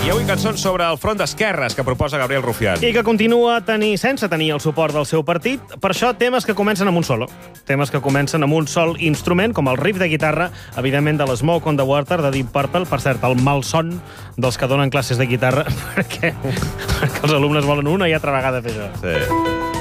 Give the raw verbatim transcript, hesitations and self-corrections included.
I avui cançons sobre el front d'esquerres que proposa Gabriel Rufián. I que continua tenir, sense tenir el suport del seu partit. Per això, temes que comencen amb un solo. Temes que comencen amb un sol instrument, com el riff de guitarra, evidentment de l'Smoke on the Water, de Deep Purple. Per cert, el malson dels que donen classes de guitarra, perquè, perquè els alumnes volen una i altra vegada fer això. Sí.